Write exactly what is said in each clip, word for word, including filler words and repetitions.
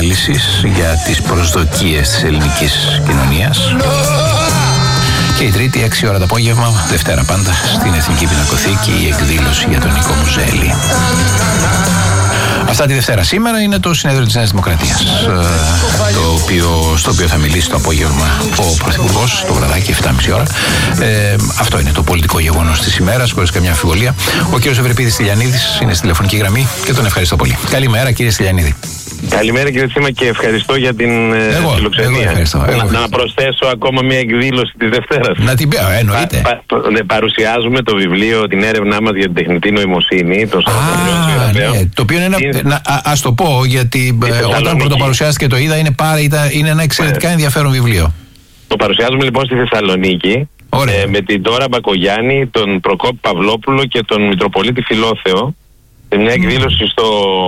ανάλυσης για τις προσδοκίες της ελληνικής κοινωνίας. Και η Τρίτη, έξι ώρα το απόγευμα, Δευτέρα πάντα, στην Εθνική Πινακοθήκη, η εκδήλωση για τον Νίκο Μουζέλη. Αυτά τη Δευτέρα. Σήμερα είναι το συνέδριο της Νέας Δημοκρατίας, το οποίο, στο οποίο θα μιλήσει το απόγευμα ο Πρωθυπουργός, το βραδάκι, εφτά και μισή ώρα. Ε, αυτό είναι το πολιτικό γεγονός της ημέρας, χωρίς καμιά αμφιβολία. Ο κύριος Ευρυπίδης Στυλιανίδης είναι στη τηλεφωνική γραμμή και τον ευχαριστώ πολύ. Καλημέρα, κύριε Στυλιανίδη. Καλημέρα κύριε Τσίμα και ευχαριστώ για την εγώ, φιλοξενία. Εγώ ευχαριστώ, εγώ να, να προσθέσω ακόμα μια εκδήλωση της Δευτέρας. Να την πει, εννοείται. Πα, πα, παρουσιάζουμε το βιβλίο, την έρευνά μας για την τεχνητή νοημοσύνη. Το, Α, ναι, το οποίο είναι ένα, είναι... να, α, ας το πω, γιατί ε, όταν πρωτοπαρουσιάστηκε το είδα, είναι, πάρα, ήταν, είναι ένα εξαιρετικά ναι. ενδιαφέρον βιβλίο. Το παρουσιάζουμε λοιπόν στη Θεσσαλονίκη ε, με την Ντόρα Μπακογιάννη, τον Προκόπη Παυλόπουλο και τον Μητροπολίτη Φιλόθεο σε μια εκδήλωση mm. στο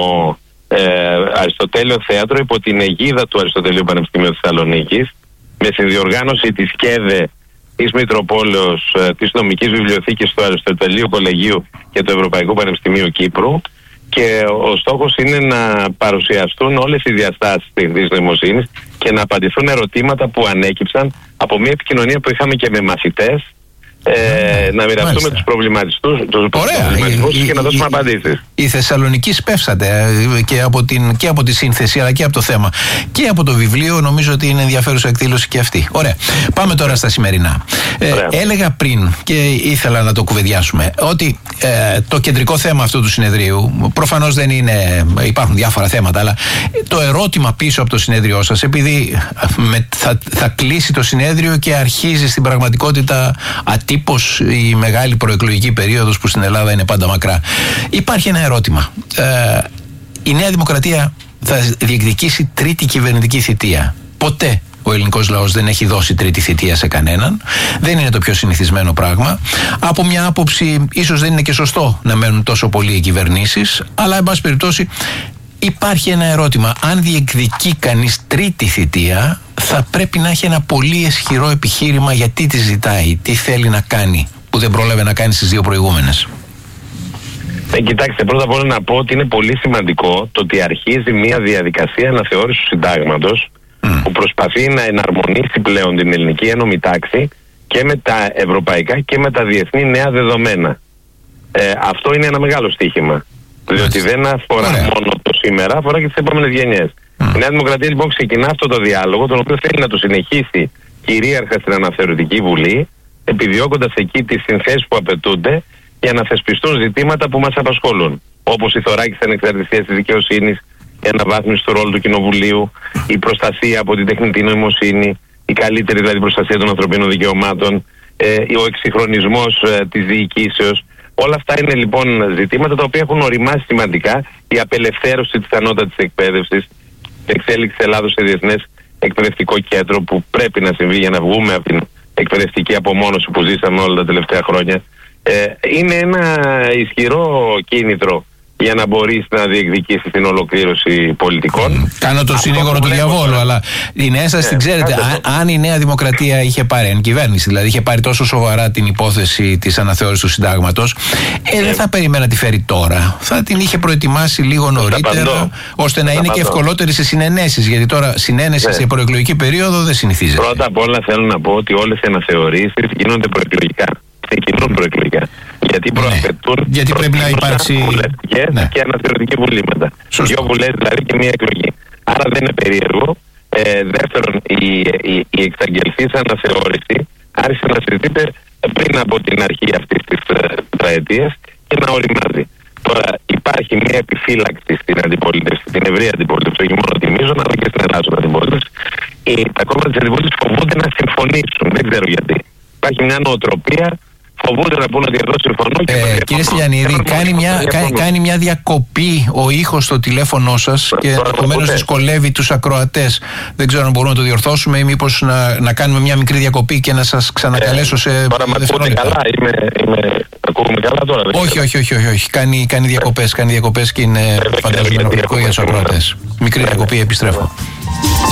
Ε, Αριστοτέλειο Θέατρο υπό την αιγίδα του Αριστοτελείου Πανεπιστημίου Θεσσαλονίκης, με συνδιοργάνωση της ΚΕΔΕ, της Μητροπόλεως, ε, της Νομικής Βιβλιοθήκης του Αριστοτελείου Κολεγίου και του Ευρωπαϊκού Πανεπιστημίου Κύπρου, και ο στόχος είναι να παρουσιαστούν όλες οι διαστάσεις της τεχνητής νοημοσύνης και να απαντηθούν ερωτήματα που ανέκυψαν από μια επικοινωνία που είχαμε και με μαθητές. Ε, να μοιραστούμε τους προβληματισμούς, τους προβληματισμούς και να δώσουμε απαντήσεις. Η Θεσσαλονίκη σπεύσατε και από, την, και από τη σύνθεση αλλά και από το θέμα και από το βιβλίο. Νομίζω ότι είναι ενδιαφέρουσα εκδήλωση και αυτή. Ωραία. Πάμε τώρα στα σημερινά. Ε, έλεγα πριν και ήθελα να το κουβεντιάσουμε ότι ε, το κεντρικό θέμα αυτού του συνεδρίου προφανώς δεν είναι, υπάρχουν διάφορα θέματα, αλλά το ερώτημα πίσω από το συνέδριό σας, επειδή με, θα, θα κλείσει το συνέδριο και αρχίζει στην πραγματικότητα ατύπως η μεγάλη προεκλογική περίοδος που στην Ελλάδα είναι πάντα μακρά. Υπάρχει ένα ερώτημα. Ε, η Νέα Δημοκρατία θα διεκδικήσει τρίτη κυβερνητική θητεία. Ποτέ ο ελληνικός λαός δεν έχει δώσει τρίτη θητεία σε κανέναν. Δεν είναι το πιο συνηθισμένο πράγμα. Από μια άποψη ίσως δεν είναι και σωστό να μένουν τόσο πολλοί οι κυβερνήσεις, αλλά εν πάση περιπτώσει υπάρχει ένα ερώτημα. Αν διεκδικεί κανείς τρίτη θητεία, θα πρέπει να έχει ένα πολύ ισχυρό επιχείρημα γιατί τη ζητάει, τι θέλει να κάνει, που δεν πρόλαβε να κάνει στις δύο προηγούμενες. Ε, κοιτάξτε, πρώτα απ' όλα να πω ότι είναι πολύ σημαντικό το ότι αρχίζει μια διαδικασία αναθεώρησης του συντάγματος mm. που προσπαθεί να εναρμονίσει πλέον την ελληνική ένομη τάξη και με τα ευρωπαϊκά και με τα διεθνή νέα δεδομένα. Ε, αυτό είναι ένα μεγάλο στοίχημα. Διότι δεν αφορά Ωραία. μόνο το σήμερα, αφορά και τις επόμενες γενιές. Mm. Η Νέα Δημοκρατία λοιπόν ξεκινά αυτό το διάλογο, τον οποίο θέλει να το συνεχίσει κυρίαρχα στην Αναθεωρητική Βουλή, επιδιώκοντας εκεί τις συνθέσεις που απαιτούνται για να θεσπιστούν ζητήματα που μας απασχολούν. Όπως η θωράκιση της ανεξαρτησίας της δικαιοσύνης, η αναβάθμιση του ρόλου του Κοινοβουλίου, η προστασία από την τεχνητή νοημοσύνη, η καλύτερη δηλαδή προστασία των ανθρωπίνων δικαιωμάτων, ε, ο εξυγχρονισμός ε, της διοικήσεως. Όλα αυτά είναι λοιπόν ζητήματα τα οποία έχουν οριμάσει σημαντικά. Η απελευθέρωση της ανώτατης εκπαίδευσης, η εξέλιξη της Ελλάδος σε διεθνές εκπαιδευτικό κέντρο που πρέπει να συμβεί για να βγούμε από την εκπαιδευτική απομόνωση που ζήσαμε όλα τα τελευταία χρόνια. Ε, είναι ένα ισχυρό κίνητρο για να μπορείς να διεκδικήσεις την ολοκλήρωση πολιτικών. Κάνω το συνήγορο του διαβόλου, αλλά η νέα σας την ξέρετε. Αν, αν η Νέα Δημοκρατία είχε πάρει, αν η κυβέρνηση δηλαδή είχε πάρει τόσο σοβαρά την υπόθεση της αναθεώρησης του συντάγματος, ε, δεν θα περίμενα να τη φέρει τώρα. Θα την είχε προετοιμάσει λίγο νωρίτερα, ώστε να είναι και ευκολότερη σε συνενέσεις. Γιατί τώρα συνένεση σε προεκλογική περίοδο δεν συνηθίζεται. Πρώτα απ' όλα θέλω να πω ότι όλες οι αναθεωρήσεις γίνονται προεκλογικά. Ξεκινούν προεκλογικά. Γιατί προαπαιτούν. Ναι. Γιατί πρέπει να υπάρξει. Ναι. Και αναθεωρητική βουλή μετά. Δύο βουλές δηλαδή και μία εκλογή. Άρα δεν είναι περίεργο. Ε, δεύτερον, η, η, η εξαγγελθής αναθεώρηση άρχισε να συζητείται πριν από την αρχή αυτής της τετραετίας και να οριμάζει. Τώρα υπάρχει μια επιφύλαξη στην αντιπολίτευση, στην ευρεία αντιπολίτευση, όχι μόνο τη Μίζων, αλλά και στην Ελλάδα αντιπολίτευση. Τα κόμματα της αντιπολίτευσης φοβούνται να συμφωνήσουν. Δεν ξέρω γιατί. Υπάρχει μια νοοτροπία, φοβούνται να πούνε ότι εδώ συμφωνώ. Ε, κύριε Στυλιανίδη, κάνει μια, κα, κάνει μια διακοπή ο ήχος στο τηλέφωνό σας και ενδεχομένως δυσκολεύει τους ακροατές. Δεν ξέρω αν μπορούμε να το διορθώσουμε ή μήπως να, να κάνουμε μια μικρή διακοπή και να σας ξανακαλέσω σε ε, δευτερόλεπτα. Καλά, είμαι, είμαι, ακούγουμε καλά τώρα. Όχι, όχι, όχι, όχι, όχι. Κάνει, κάνει διακοπές, κάνει διακοπές και είναι φανταζομαι για τους ακροατές. Μικρή διακοπή, επιστρέφω.